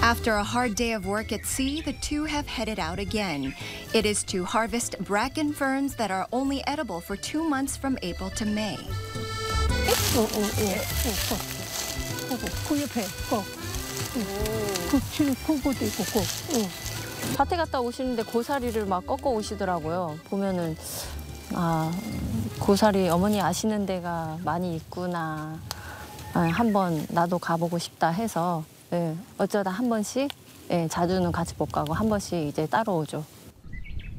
After a hard day of work at sea, the two have headed out again. It is to harvest bracken ferns that are only edible for 2 months from April to May. 그 옆에 그것도 있고 밭에 갔다 오시는데 고사리를 막 꺾어 오시더라고요. 보면은 아, 고사리 어머니 아시는 데가 많이 있구나. 아, 한번 나도 가보고 싶다 해서 예, 어쩌다 한 번씩 예, 자주는 같이 못 가고 한 번씩 이제 따로 오죠.